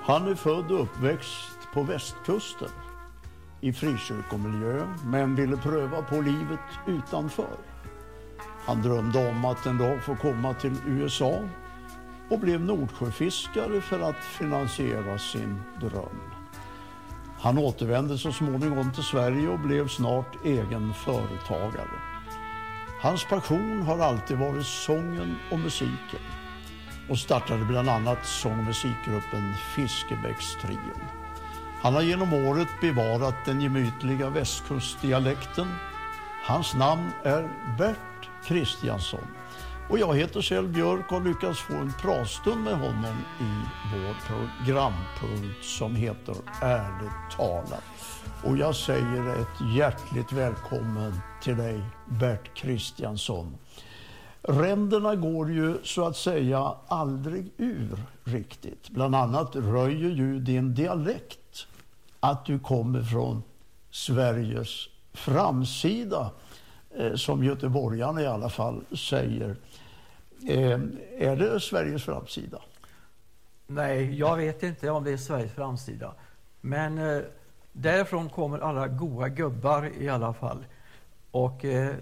Han är född och uppväxt på västkusten i frikyrkomiljö, men ville pröva på livet utanför. Han drömde om att en dag få komma till USA och blev nordsjöfiskare för att finansiera sin dröm. Han återvände så småningom till Sverige och blev snart egen företagare. Hans passion har alltid varit sången och musiken och startade bland annat sång- och musikgruppen Fiskebäckstrion. Han har genom året bevarat den gemytliga västkustdialekten. Hans namn är Bert Kristiansson. Och jag heter Kjell Björk och har lyckats få en pratstund med honom i vår programpunkt som heter Ärligt talat. Och jag säger ett hjärtligt välkommen till dig, Bert Kristiansson. Ränderna går ju så att säga aldrig ur riktigt. Bland annat röjer ju din dialekt att du kommer från Sveriges framsida, som göteborgarna i alla fall säger. Är det Sveriges framsida? Nej, jag vet inte om det är Sveriges framsida. Men därifrån kommer alla goda gubbar i alla fall. Och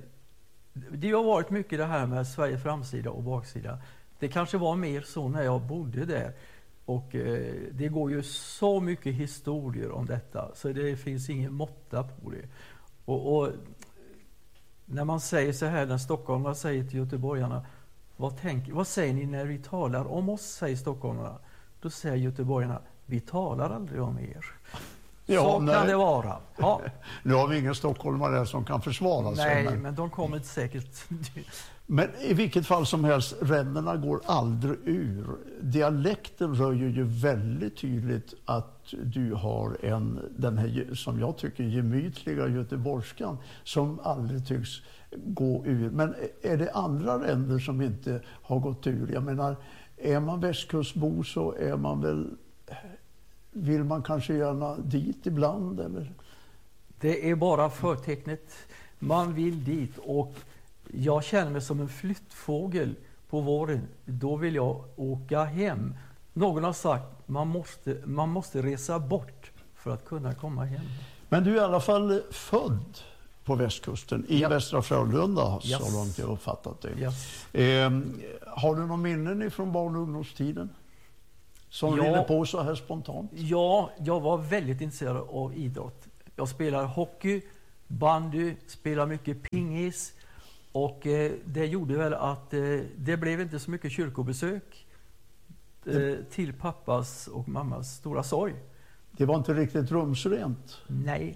det har varit mycket det här med Sveriges framsida och baksida. Det kanske var mer så när jag bodde där. Och det går ju så mycket historier om detta. Så det finns ingen måtta på det. Och när man säger så här, när stockholmarna säger till göteborgarna, vad säger ni när vi talar om oss, säger stockholmarna. Då säger göteborgarna, vi talar aldrig om er. Ja, så kan det vara. Ja. Nu har vi ingen stockholmare som kan försvara sig. Nej, men de kommer säkert. Men i vilket fall som helst, ränderna går aldrig ur. Dialekten röjer ju väldigt tydligt att du har den här, som jag tycker, gemytliga göteborgskan som aldrig tycks gå ur. Men är det andra ränder som inte har gått ur? Jag menar, är man västkustbo så är man väl, vill man kanske gärna dit ibland, eller? Det är bara förtecknet. Man vill dit, och jag känner mig som en flyttfågel på våren. Då vill jag åka hem. Någon har sagt man måste resa bort för att kunna komma hem. Men du är i alla fall född på västkusten i Västra Frölunda, så långt jag uppfattat det. Har du någon minnen från barn- och ungdomstiden som rinner på så här spontant? Ja, jag var väldigt intresserad av idrott. Jag spelar hockey, bandy, spelar mycket pingis. Och det gjorde väl att det blev inte så mycket kyrkobesök till pappas och mammas stora sorg. Det var inte riktigt rumsrent. Nej.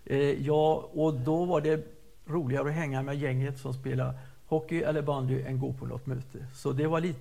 Och då var det roligare att hänga med gänget som spelar hockey eller bandy än gå på något möte. Så det var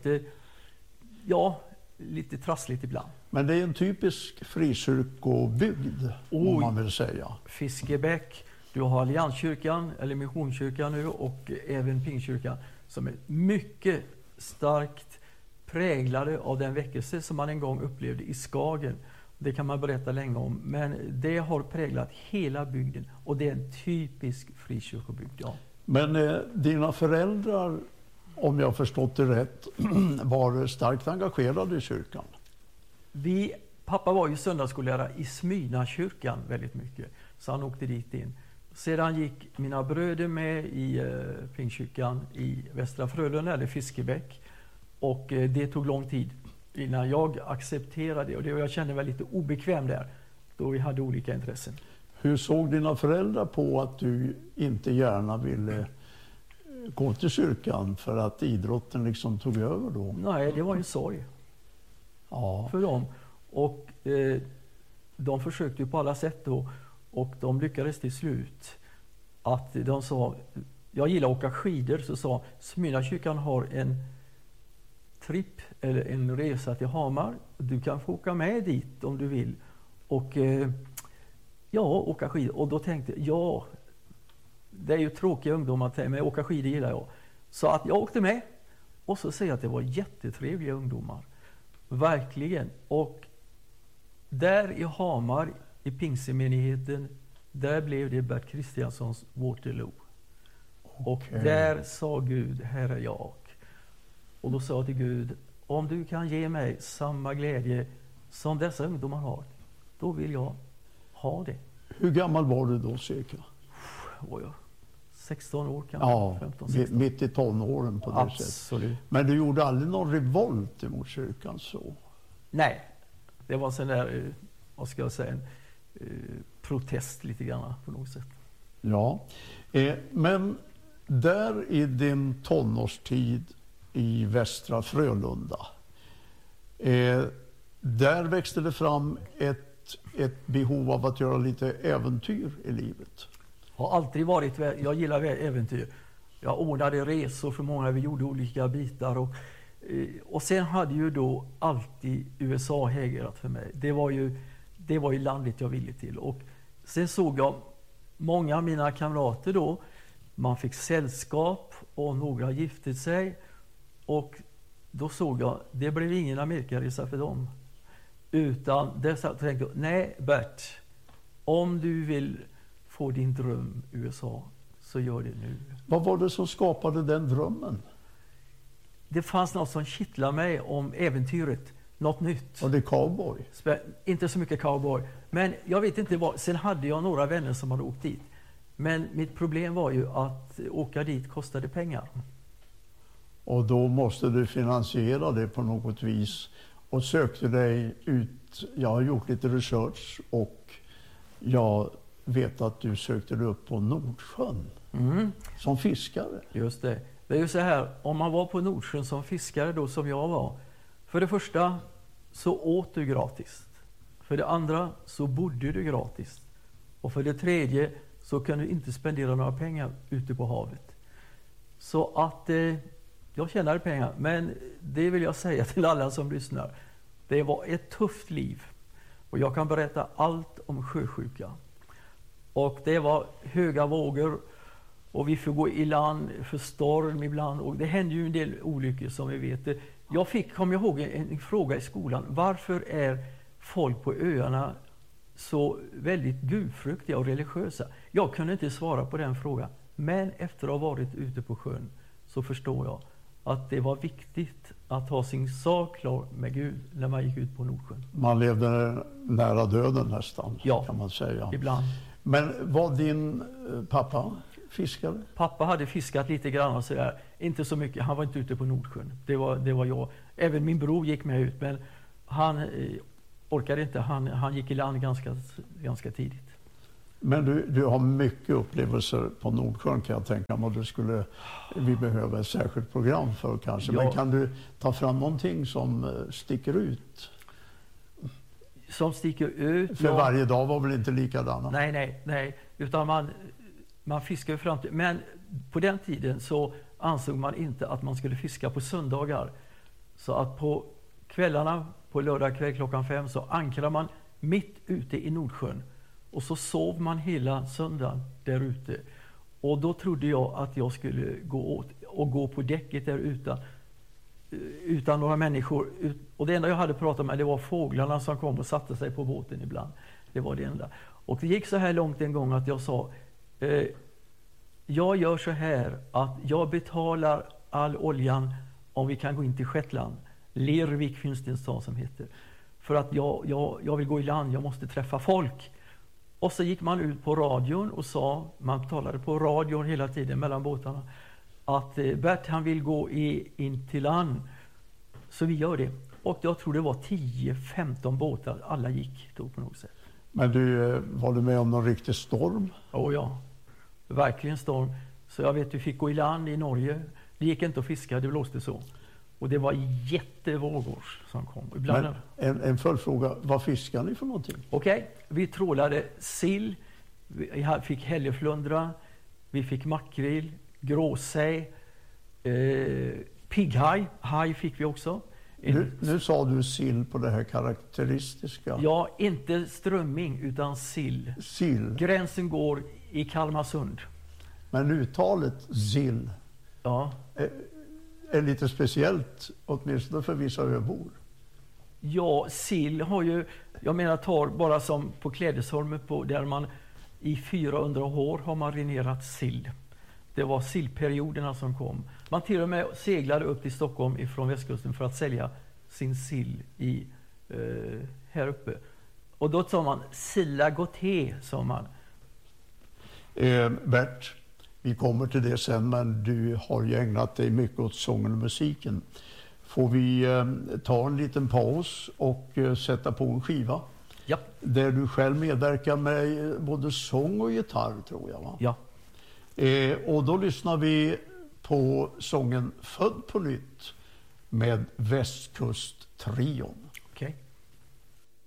lite trassligt ibland. Men det är en typisk frikyrkobygd, om man vill säga. Fiskebäck. Du har Allianskyrkan eller Missionskyrkan nu, och även Pingkyrkan, som är mycket starkt präglade av den väckelse som man en gång upplevde i Skagen. Det kan man berätta länge om, men det har präglat hela bygden, och det är en typisk frikyrkobygd. Ja. Men dina föräldrar, om jag har förstått det rätt, var starkt engagerade i kyrkan? Pappa var ju söndagsskollärare i Smyrnakyrkan väldigt mycket, så han åkte dit in. Sedan gick mina bröder med i Pingkyrkan i Västra Frölunda eller Fiskebäck, och det tog lång tid innan jag accepterade det, och jag kände mig lite obekväm där då vi hade olika intressen. Hur såg dina föräldrar på att du inte gärna ville gå till kyrkan för att idrotten liksom tog över då? Nej, det var en sorg för dem, och de försökte ju på alla sätt då. Och de lyckades till slut att de sa, jag gillar att åka skidor, så sa Smyrnakyrkan har en tripp eller en resa till Hamar. Du kan få åka med dit om du vill. Och åka skidor. Och då tänkte jag, det är ju tråkiga ungdomar, men åka skidor gillar jag. Så att jag åkte med, och så säger jag att det var jättetrevliga ungdomar. Verkligen. Och där i Hamar, i Pingsemenigheten, där blev det Bert Kristianssons Waterloo. Och där sa Gud, här är jag. Och då sa jag till Gud, om du kan ge mig samma glädje som dessa ungdomar har, då vill jag ha det. Hur gammal var du då cirka? 16 år kanske. Ja, 15-16. mitt i tonåren på det Absolut. sättet. Men du gjorde aldrig någon revolt emot kyrkan så? Nej, det var sån där, vad ska jag säga, en protest lite grann på något sätt. Ja, men där i din tonårstid i Västra Frölunda, där växte det fram ett behov av att göra lite äventyr i livet. Har alltid varit, jag gillar äventyr. Jag ordnade resor för många, vi gjorde olika bitar och sen hade ju då alltid USA hägrat för mig. Det var ju landet jag ville till. Och sen såg jag många av mina kamrater då, man fick sällskap och några gifte sig och då såg jag, det blev ingen Amerikaresa för dem. Utan dessa tänkte jag, nej Bert, om du vill få din dröm USA så gör det nu. Vad var det som skapade den drömmen? Det fanns något som kittlade mig om äventyret, något nytt. Var det cowboy? Inte så mycket cowboy, men jag vet inte vad. Sen hade jag några vänner som hade åkt dit. Men mitt problem var ju att åka dit kostade pengar. Och då måste du finansiera det på något vis och sökte dig ut. Jag har gjort lite research och jag vet att du sökte dig upp på Nordsjön som fiskare. Just det. Det är ju så här, om man var på Nordsjön som fiskare då som jag var. För det första så åt du gratis. För det andra så bodde du gratis. Och för det tredje så kan du inte spendera några pengar ute på havet. Så att jag tjänade pengar, men det vill jag säga till alla som lyssnar. Det var ett tufft liv. Och jag kan berätta allt om sjösjuka. Och det var höga vågor och vi får gå i land för storm ibland. Och det hände ju en del olyckor som vi vet. Kom jag ihåg en fråga i skolan. Varför är folk på öarna så väldigt gudfruktiga och religiösa? Jag kunde inte svara på den frågan. Men efter att ha varit ute på sjön så förstår jag att det var viktigt att ha sin sak klar med Gud när man gick ut på Nordsjön. Man levde nära döden nästan, ja, kan man säga. Ibland. Men var din pappa fiskare? Pappa hade fiskat lite grann och sådär. Inte så mycket, han var inte ute på Nordsjön. Det var jag. Även min bror gick med ut, men han orkade inte. Han gick i land ganska tidigt. Men du har mycket upplevelser på Nordsjön kan jag tänka mig. Vi behöver ett särskilt program för kanske. Ja. Men kan du ta fram någonting som sticker ut? Som sticker ut? För varje dag var väl inte likadana? Nej. Utan man fiskar ju fram till. Men på den tiden så ansåg man inte att man skulle fiska på söndagar. Så att på kvällarna, på lördag kväll 5:00 så ankrar man mitt ute i Nordsjön. Och så sov man hela söndagen där ute. Och då trodde jag att jag skulle gå på däcket där utan några människor. Och det enda jag hade pratat med det var fåglarna som kom och satte sig på båten ibland. Det var det enda. Och det gick så här långt en gång att jag sa jag gör så här att jag betalar all oljan om vi kan gå in till Shetland. Lervik finns det en stad som heter. För att jag vill gå i land, jag måste träffa folk. Och så gick man ut på radion och man talade på radion hela tiden mellan båtarna, att Bert han vill gå in till land. Så vi gör det. Och jag tror det var 10-15 båtar, alla gick då på något sätt. Men var du med om någon riktig storm? Ja, verkligen storm. Så jag vet, vi fick gå i land i Norge. Det gick inte att fiska, det blåste så. Och det var jättevågor som kom. Ibland. Men en följdfråga, vad fiskar ni för någonting? Okej, vi trålade sill, vi fick hälleflundra, vi fick makrill, gråsej, pigghaj, haj fick vi också. Nu sa du sill på det här karaktäristiska. Ja, inte strömming utan sill. Sill. Gränsen går i Kalmarsund. Men uttalet sill är lite speciellt, åtminstone för vissa öbor. Ja, sill har ju, tar bara som på Klädesholmen där man i 400 år har marinerat sill. Det var sillperioderna som kom. Man till och med seglade upp till Stockholm ifrån västkusten för att sälja sin sill i här uppe. Och då sa man Silla Goté, sa man. Bert, vi kommer till det sen, men du har ju ägnat dig mycket åt sången och musiken. Får vi ta en liten paus och sätta på en skiva? Ja. Där du själv medverkar med både sång och gitarr, tror jag, va? Ja. Och då lyssnar vi på sången Född på nytt med Västkusttrion.